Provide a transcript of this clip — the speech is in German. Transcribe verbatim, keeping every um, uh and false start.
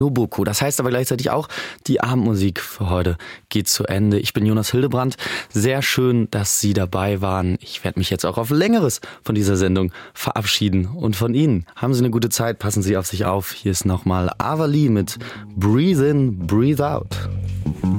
Noboko. Das heißt aber gleichzeitig auch, die Abendmusik für heute geht zu Ende. Ich bin Jonas Hildebrand. Sehr schön, dass Sie dabei waren. Ich werde mich jetzt auch auf Längeres von dieser Sendung verabschieden. Und von Ihnen haben Sie eine gute Zeit. Passen Sie auf sich auf. Hier ist nochmal Ava Lee mit Breathe In, Breathe Out.